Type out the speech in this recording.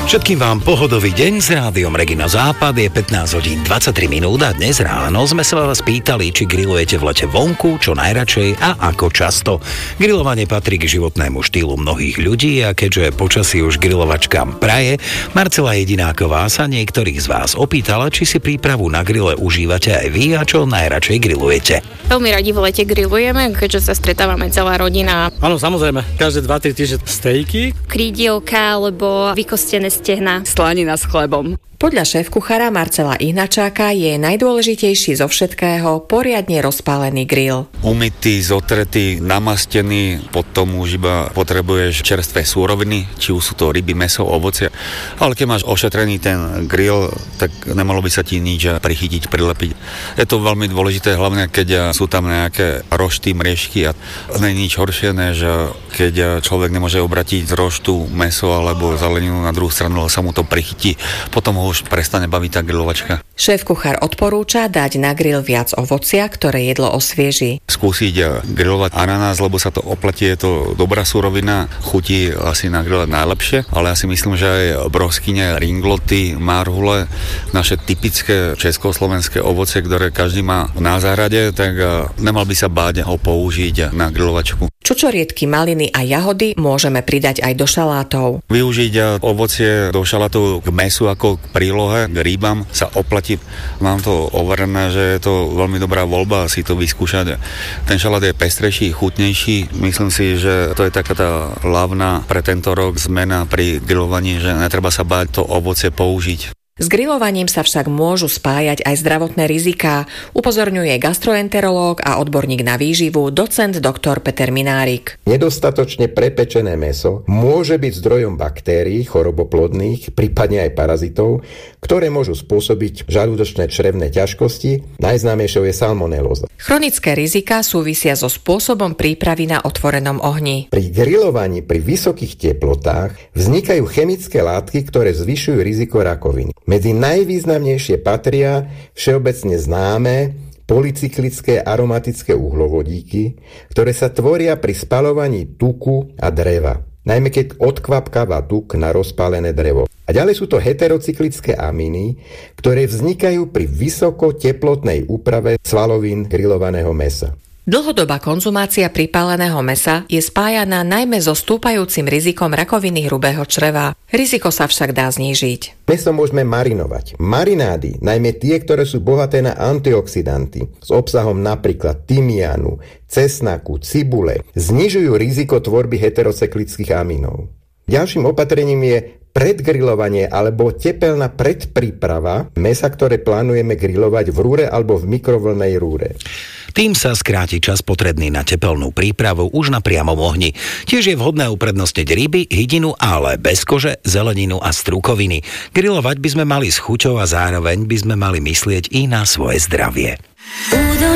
Všetkým vám pohodový deň s rádiom Regina Západ, je 15 hodín 23 minút a dnes ráno sme sa vás pýtali, či grillujete v lete vonku, čo najradšej a ako často. Grillovanie patrí k životnému štýlu mnohých ľudí a keďže počasí už grillovačkám praje, Marcela Jedináková sa niektorých z vás opýtala, či si prípravu na grille užívate aj vy a čo najradšej grillujete. Veľmi radi v lete grillujeme, keďže sa stretávame celá rodina. Áno, samozrejme, každé 2-3 týždne stejky. Krídielka alebo vykostené stehna. Slanina s chlebom. Podľa šéfkuchára Marcela Ihnačáka je najdôležitejší zo všetkého poriadne rozpálený grill. Umytý, zotretý, namastený, potom už iba potrebuješ čerstvé súroviny, či už sú to ryby, mäso, ovocie. Ale keď máš ošetrený ten grill, tak nemalo by sa ti nič prichytiť, prilepiť. Je to veľmi dôležité, hlavne keď sú tam nejaké rošty, mriežky a nie je nič horšie, než keď človek nemôže obratiť z roštu mäso alebo zeleninu na druhú stranu, ale sa mu to prichytí. Potom ho už prestane baviť tá grillovačka. Šéfkuchár odporúča dať na grill viac ovocia, ktoré jedlo osvieži. Skúsiť grillovať ananás, lebo sa to oplatí, je to dobrá surovina, chutí asi na grille najlepšie, ale ja si myslím, že aj broskyne, ringloty, marhule, naše typické československé ovocie, ktoré každý má na záhrade, tak nemal by sa báť ho použiť na grillovačku. Čučoriedky, maliny a jahody môžeme pridať aj do šalátov. Využiť ovocie do šalátov k mäsu ako k prílohe, k rýbam sa oplatí. Mám to overené, že je to veľmi dobrá voľba si to vyskúšať. Ten šalát je pestrejší, chutnejší. Myslím si, že to je taká tá hlavná pre tento rok zmena pri grillovaní, že netreba sa báť to ovocie použiť. S grillovaním sa však môžu spájať aj zdravotné riziká, upozorňuje gastroenterológ a odborník na výživu docent dr. Peter Minárik. Nedostatočne prepečené mäso môže byť zdrojom baktérií, choroboplodných, prípadne aj parazitov, ktoré môžu spôsobiť žalúdočné črevné ťažkosti. Najznámejšou je salmonelóza. Chronické riziká súvisia so spôsobom prípravy na otvorenom ohni. Pri grillovaní pri vysokých teplotách vznikajú chemické látky, ktoré zvyšujú riziko rakoviny. Medzi najvýznamnejšie patria všeobecne známe polycyklické aromatické uhlovodíky, ktoré sa tvoria pri spaľovaní tuku a dreva, najmä keď odkvapkáva tuk na rozpálené drevo. A ďalej sú to heterocyklické amíny, ktoré vznikajú pri vysokoteplotnej úprave svalovín grillovaného mäsa. Dlhodobá konzumácia pripáleného mäsa je spájaná najmä so stúpajúcim rizikom rakoviny hrubého čreva. Riziko sa však dá znížiť. Mäso môžeme marinovať. Marinády, najmä tie, ktoré sú bohaté na antioxidanty, s obsahom napríklad tymiánu, cesnaku, cibule, znižujú riziko tvorby heterocyklických amínov. Ďalším opatrením je predgrilovanie alebo tepelná predpríprava mäsa, ktoré plánujeme grilovať v rúre alebo v mikrovlnnej rúre. Tým sa skráti čas potrebný na tepelnú prípravu už na priamom ohni. Tiež je vhodné uprednostniť ryby, hydinu, ale bez kože, zeleninu a strukoviny. Grilovať by sme mali s chuťou a zároveň by sme mali myslieť i na svoje zdravie.